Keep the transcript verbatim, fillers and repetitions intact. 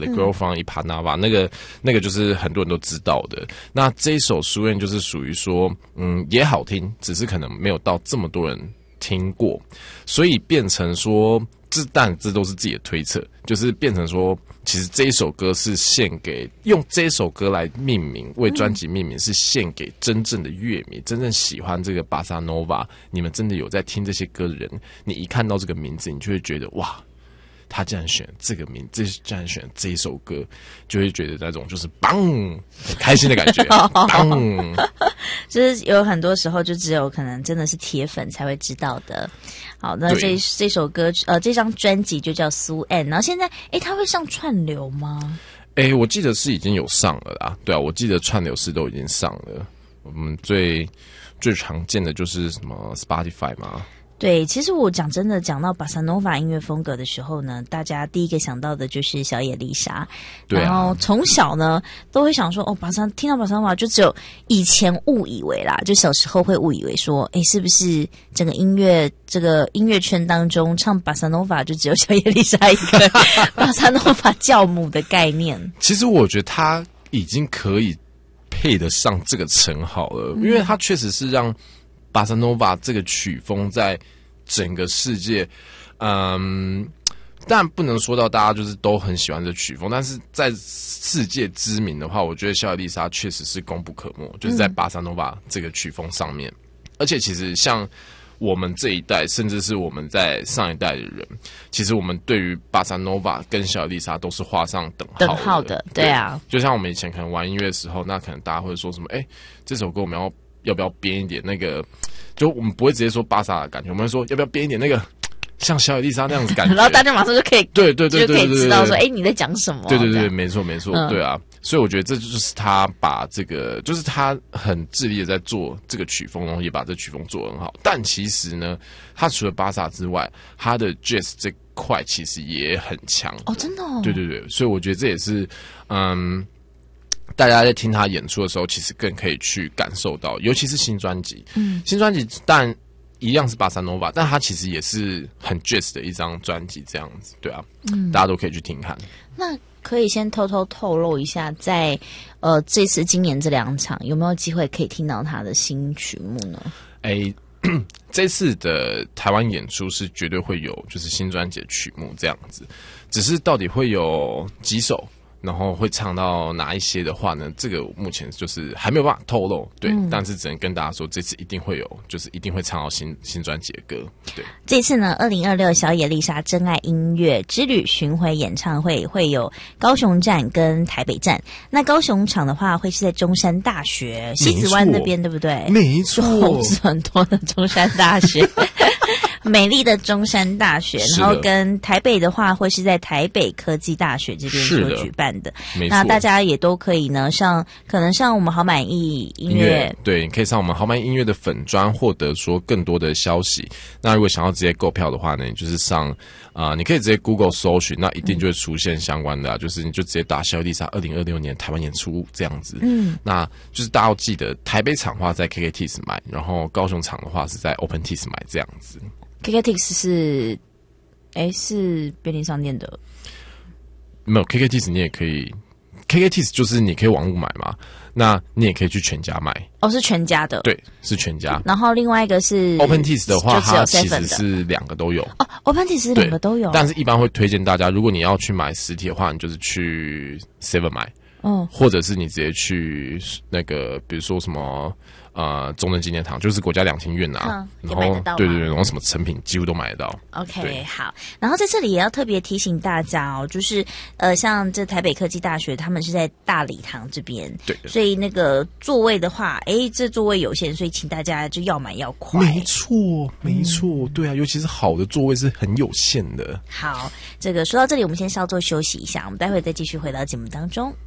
The Girl from Ipanema，、嗯、那个那个就是很多人都知道的。那这一首书院就是属于说，嗯，也好听，只是可能没有到这么多人听过，所以变成说，这但这都是自己的推测，就是变成说，其实这一首歌是献给用这一首歌来命名，为专辑命名，是献给真正的乐迷，真正喜欢这个巴萨诺瓦，你们真的有在听这些歌的人，你一看到这个名字，你就会觉得哇。他竟然选这个名，这竟然选这一首歌，就会觉得那种就是棒，很开心的感觉。棒， 就是有很多时候就只有可能真的是铁粉才会知道的。好，那这这首歌呃，这张专辑就叫苏 N， 然后现在哎，它会上串流吗？ 哎，我记得是已经有上了啦。对啊，我记得串流是都已经上了。我们最最常见的就是什么 Spotify 嘛。 对，其实我讲真的，讲到巴萨诺瓦音乐风格的时候呢，大家第一个想到的就是小野丽莎。对啊。然后从小呢，都会想说，哦，巴萨听到巴萨诺瓦，就只有以前误以为啦，就小时候会误以为说，哎，是不是整个音乐这个音乐圈当中唱巴萨诺瓦就只有小野丽莎一个巴萨诺瓦教母的概念？ 其实我觉得他已经可以配得上这个称号了，嗯、因为他确实是让。巴萨诺瓦这个曲风在整个世界，嗯，但不能说到大家就是都很喜欢这曲风，但是在世界知名的话，我觉得小野丽莎确实是功不可没，就是在巴萨诺瓦这个曲风上面。嗯、而且其实像我们这一代，甚至是我们在上一代的人，其实我们对于巴萨诺瓦跟小野丽莎都是画上等号的。 等号的，对啊。 就像我们以前可能玩音乐的时候，那可能大家会说什么，哎、欸，这首歌我们要。要不要编一点那个？就我们不会直接说巴萨的感觉，我们会说要不要编一点那个像小野丽莎那样子感觉， 然后大家马上就可以对对对对对， 就可以知道说，哎，你在讲什么？ 对对对，没错没错，嗯、对啊。所以我觉得这就是他把这个，就是他很致力的在做这个曲风，然后也把这曲风做得很好。但其实呢，他除了巴萨之外，他的 jazz 这块其实也很强哦，真的哦。 对对对，所以我觉得这也是嗯。大家在听他演出的时候，其实更可以去感受到，尤其是新专辑。嗯，新专辑但一样是巴萨诺瓦，但它其实也是很 jazz 的一张专辑，这样子，对啊，嗯，大家都可以去听看。 那可以先偷偷透露一下，在呃这次今年这两场有没有机会可以听到他的新曲目呢？ 哎，这次的台湾演出是绝对会有，就是新专辑的曲目这样子，只是到底会有几首？然后会唱到哪一些的话呢？这个目前就是还没有办法透露，对，嗯、但是只能跟大家说，这次一定会有，就是一定会唱到新新专辑的歌。对， 这次呢，二零二六小野丽莎真爱音乐之旅巡回演唱会会有高雄站跟台北站。那高雄场的话，会是在中山大学西子湾那边，对不对？ 没错， 猴子很多的中山大学。美丽的中山大学，然后跟台北的话会是在台北科技大学这边所举办的。那大家也都可以呢，上可能上我们好满意音乐， 对，你可以上我们好满意音乐的粉专，获得说更多的消息。那如果想要直接购票的话呢，你就是上啊、呃，你可以直接 Google 搜寻，那一定就会出现相关的、啊，嗯、就是你就直接打小野丽莎二零二六年台湾演出这样子。嗯，那就是大家要记得，台北场的话在 K K T I X 买，然后高雄场的话是在 Open T I X 买这样子。 K K T I X 是，哎，是便利商店的， 没有 K K T I X 你也可以 ，K K T I X 就是你可以网络买嘛，那你也可以去全家买。 哦，是全家的， 对，是全家。 然后另外一个是 Open T I X 的话，它其实是两个都有。 哦 ，Open T I X 是两个都有， 但是一般会推荐大家，如果你要去买实体的话，你就是去 Seven 买，嗯，或者是你直接去那个，比如说什么。呃，中正纪念堂就是国家两厅院啊， 嗯、然后对对对，然后什么成品几乎都买得到。 OK， 好，然后在这里也要特别提醒大家哦，就是呃，像这台北科技大学，他们是在大礼堂这边， 对， 所以那个座位的话，哎，这座位有限，所以请大家就要买要快。 没错，没错，嗯、对啊，尤其是好的座位是很有限的。 好，这个说到这里，我们先稍作休息一下，我们待会再继续回到节目当中。